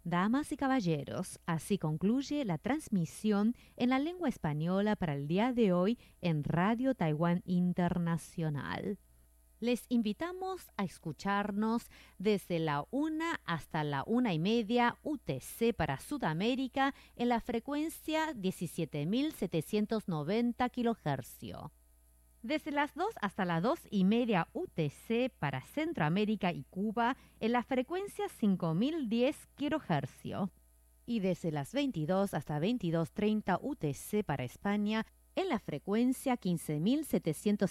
Damas y caballeros, así concluye la transmisión en la lengua española para el día de hoy en Radio Taiwán Internacional. Les invitamos a escucharnos desde la 1 hasta la 1:30 UTC para Sudamérica en la frecuencia 17.790 kHz. Desde las 2 hasta las 2:30 UTC para Centroamérica y Cuba en la frecuencia 5010 kHz. Y desde las 22 hasta 22:30 UTC para España en la frecuencia 15.760